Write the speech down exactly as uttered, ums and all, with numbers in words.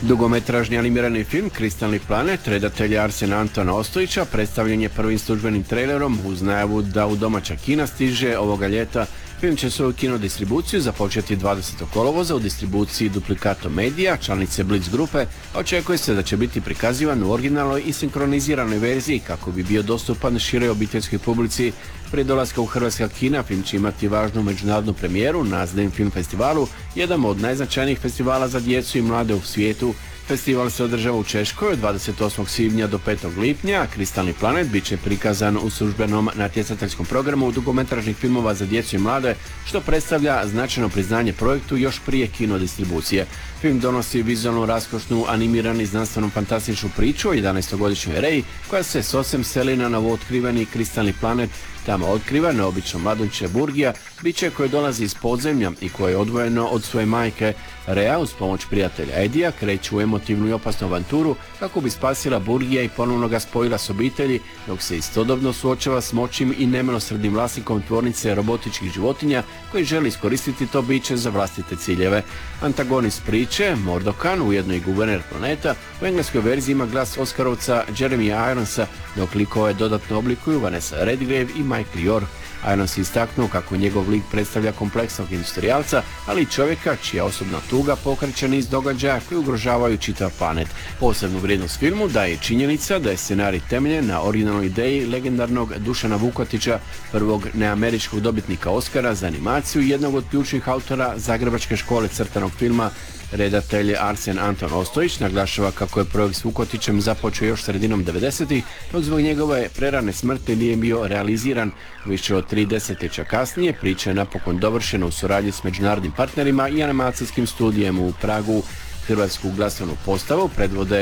Dugometražni animirani film Kristalni planet redatelja Arsena Antona Ostojića predstavljen je prvim službenim trailerom uz najavu da u domaća kina stiže ovoga ljeta. Film će svoju kinodistribuciju započeti dvadesetog kolovoza u distribuciji Duplicato Media, članice Blitz grupe. Očekuje se da će biti prikazivan u originalnoj i sinkroniziranoj verziji kako bi bio dostupan široj obiteljskoj publici. Prije dolaska u hrvatska kina film će imati važnu međunarodnu premijeru na Zden Film Festivalu, jedan od najznačajnijih festivala za djecu i mlade u svijetu. Festival se održava u Češkoj od dvadeset osmog svibnja do petog lipnja, a Kristalni planet bit će prikazan u službenom natjecateljskom programu dugometražnih filmova za djecu i mlade, što predstavlja značajno priznanje projektu još prije kinodistribucije. Film donosi vizualno raskošnu, animirani znanstveno-fantastičnu priču o jedanaestogodišnjoj Reji, koja se s osem seli na novootkriveni Kristalni planet. Tamo otkriva neobično mladunče Burgija, biće koje dolazi iz podzemlja i koje je odvojeno od svoje majke. Rea uz pomoć prijatelja Edija kreće u emotivnu i opasnu avanturu kako bi spasila Burgija i ponovno ga spojila s obitelji, dok se istodobno suočava s moćim i nemilosrdnim vlasnikom tvornice robotičkih životinja koji želi iskoristiti to biće za vlastite ciljeve. Antagonist priče, Mordokan, ujedno i guverner planeta, u engleskoj verziji ima glas Oscarovca Jeremya Ironsa, dok likove dodatno oblikuju Vanessa Redgrave i Michael York. Irons je istaknuo kako njegov lik predstavlja kompleksnog industrijalca, ali i čovjeka čija osobna tuga pokreće niz događaja koji ugrožavaju čitav planet. Posebnu vrijednost filmu daje činjenica da je scenarij temeljen na originalnoj ideji legendarnog Dušana Vukotića, prvog neameričkog dobitnika Oscara za animaciju i jednog od ključnih autora Zagrebačke škole crtanog filma. Redatelj Arsen Anton Ostojić naglašava kako je projekt s Vukotićem započeo još sredinom devedesetih, dok zbog njegove prerane smrti nije bio realiziran. Više od tri desetljeća kasnije priča je napokon dovršena u suradnji s međunarodnim partnerima i animacijskim studijem u Pragu. Hrvatsku glazbenu postavu predvode